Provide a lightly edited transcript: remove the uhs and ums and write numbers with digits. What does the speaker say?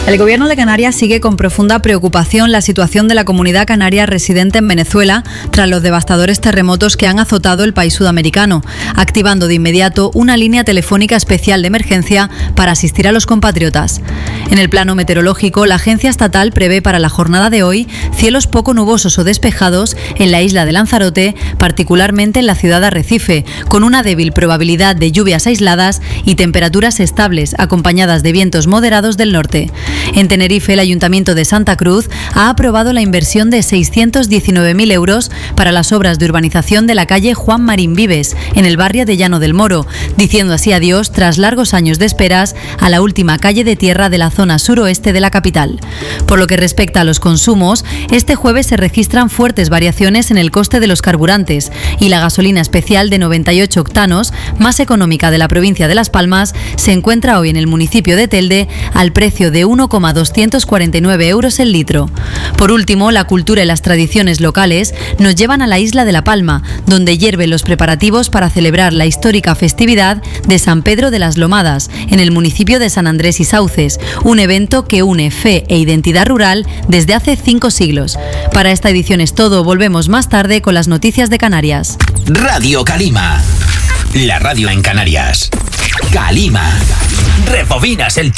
El Gobierno de Canarias sigue con profunda preocupación la situación de la comunidad canaria residente en Venezuela tras los devastadores terremotos que han azotado el país sudamericano, activando de inmediato una línea telefónica especial de emergencia para asistir a los compatriotas. En el plano meteorológico, la agencia estatal prevé para la jornada de hoy cielos poco nubosos o despejados en la isla de Lanzarote, particularmente en la ciudad de Arrecife, con una débil probabilidad de lluvias aisladas y temperaturas estables, acompañadas de vientos moderados del norte. En Tenerife, el Ayuntamiento de Santa Cruz ha aprobado la inversión de 619.000 euros para las obras de urbanización de la calle Juan Marín Vives, en el barrio de Llano del Moro, diciendo así adiós, tras largos años de esperas, a la última calle de tierra de la zona suroeste de la capital. Por lo que respecta a los consumos, este jueves se registran fuertes variaciones en el coste de los carburantes y la gasolina especial de 98 octanos, más económica de la provincia de Las Palmas, se encuentra hoy en el municipio de Telde al precio de 1,249 euros el litro. Por último, la cultura y las tradiciones locales nos llevan a la isla de La Palma, donde hierven los preparativos para celebrar la histórica festividad de San Pedro de las Lomadas, en el municipio de San Andrés y Sauces, un evento que une fe e identidad rural desde hace 5 siglos. Para esta edición es todo, volvemos más tarde con las noticias de Canarias. Radio Calima, la radio en Canarias. Calima, rebobinas el tiempo.